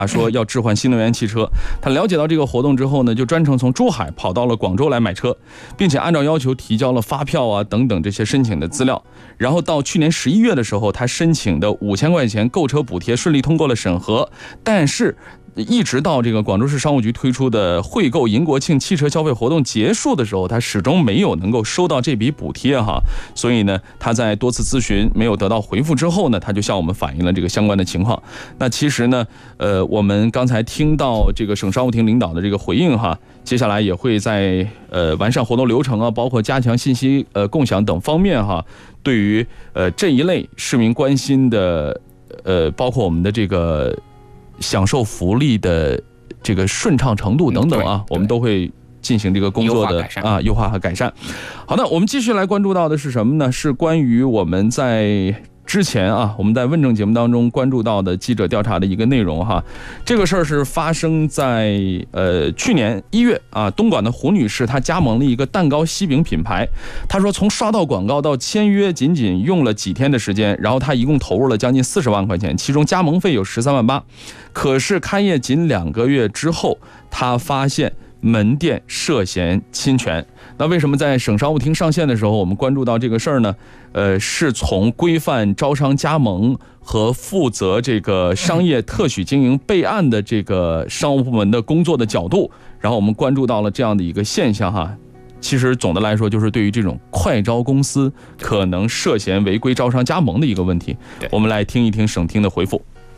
说要置换新能源汽车。他了解到这个活动之后呢，就专程从珠海跑到了广州来买车，并且按照要求提交了发票啊等等这些申请的资料。然后到去年11月的时候，他申请的5000块钱购车补贴顺利通过了审核，但是一直到这个广州市商务局推出的惠购银国庆汽车消费活动结束的时候，他始终没有能够收到这笔补贴哈。所以呢，他在多次咨询没有得到回复之后呢，他就向我们反映了这个相关的情况。那其实呢，我们刚才听到这个省商务厅领导的这个回应哈，接下来也会在完善活动流程啊，包括加强信息共享等方面哈，对于这一类市民关心的包括我们的这个享受福利的这个顺畅程度等等啊，我们都会进行这个工作的优化和改善。好的，我们继续来关注到的是什么呢？是关于我们在之前啊，我们在问政节目当中关注到的记者调查的一个内容哈。这个事儿是发生在去年1月啊，东莞的胡女士她加盟了一个蛋糕西饼品牌。她说从刷到广告到签约仅仅用了几天的时间，然后她一共投入了将近40万块钱，其中加盟费有13万8。可是开业仅2个月之后，她发现门店涉嫌侵权。那为什么在省商务厅上线的时候我们关注到这个事儿呢？是从规范招商加盟和负责这个商业特许经营备案的这个商务部门的工作的角度，然后我们关注到了这样的一个现象哈。其实总的来说，就是对于这种快招公司可能涉嫌违规招商加盟的一个问题。我们来听一听省厅的回复。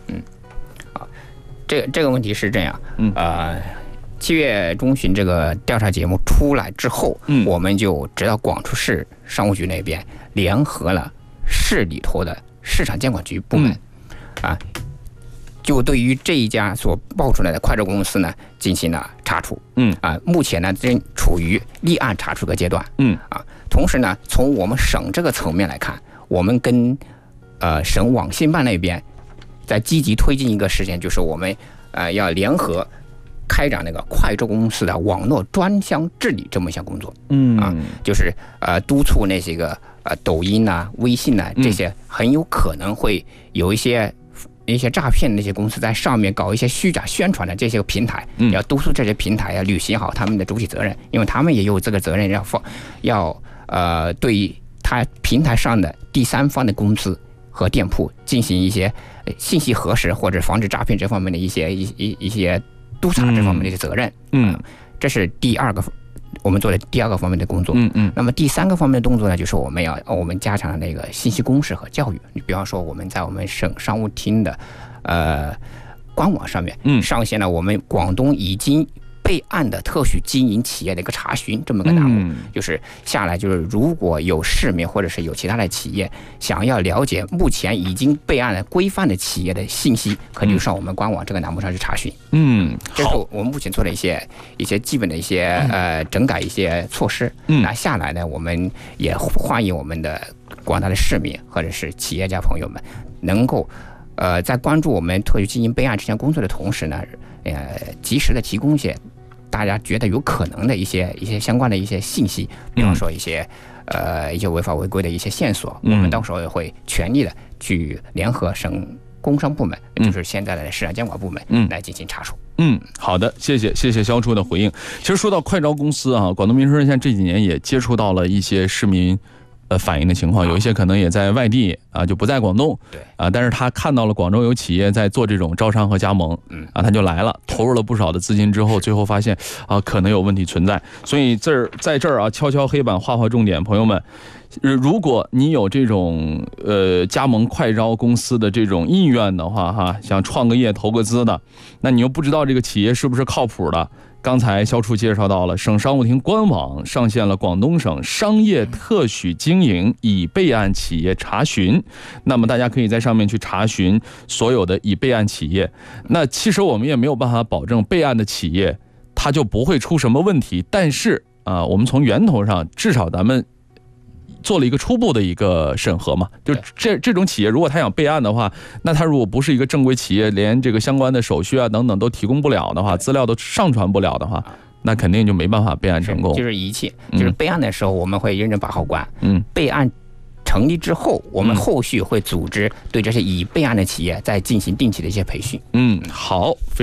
这个问题是这样，7月中旬这个调查节目出来之后，我们就知道广州市商务局那边联合了市里头的市场监管局部门，就对于这一家所爆出来的快招公司呢进行了查处，目前呢正处于立案查处的阶段，同时呢，从我们省这个层面来看，我们跟省网信办那边在积极推进一个事件，就是我们要联合开展那个快招公司的网络专项治理这么一项工作，就是督促那些个抖音啊、微信啊这些很有可能会有一些诈骗的那些公司在上面搞一些虚假宣传的这些个平台，要督促这些平台履行好他们的主体责任，因为他们也有这个责任要对于他平台上的第三方的公司和店铺进行一些信息核实或者防止诈骗这方面的一些督查这方面的一些责任，这是我们做的第2个方面的工作。那么第3个方面的动作呢，就是我们加强那个信息公示和教育。你比方说，我们在我们省商务厅的官网上面上线了我们广东已经备案的特许经营企业的一个查询这么个栏目，就是下来就是如果有市民或者是有其他的企业想要了解目前已经备案的规范的企业的信息，可以上我们官网这个栏目上去查询。这是我们目前做的一些基本的一些整改一些措施。那下来呢，我们也欢迎我们的广大的市民或者是企业家朋友们能够在关注我们特许经营备案这项工作的同时呢，及时的提供一些大家觉得有可能的一些相关的一些信息，比方说一些违法违规的一些线索，我们到时候也会全力的去联合省工商部门，就是现在的市场监管部门来进行查处。 好的，谢谢肖处的回应。其实说到快招公司啊，广东民生热线这几年也接触到了一些市民反映的情况，有一些可能也在外地啊，就不在广东，但是他看到了广州有企业在做这种招商和加盟，他就来了，投入了不少的资金之后，最后发现可能有问题存在，所以在这儿啊，敲敲黑板，画画重点，朋友们。如果你有这种加盟快招公司的这种意愿的话哈，想创个业投个资的，那你又不知道这个企业是不是靠谱的。刚才肖处介绍到了，省商务厅官网上线了广东省商业特许经营已备案企业查询，那么大家可以在上面去查询所有的已备案企业。那其实我们也没有办法保证备案的企业它就不会出什么问题，但是我们从源头上至少咱们做了一个初步的一个审核嘛，就这种企业如果他想备案的话，那他如果不是一个正规企业，连这个相关的手续啊等等都提供不了的话，资料都上传不了的话，那肯定就没办法备案成功。 就是一切，就是备案的时候我们会认真把好关，备案成立之后，我们后续会组织对这些已备案的企业再进行定期的一些培训。 好。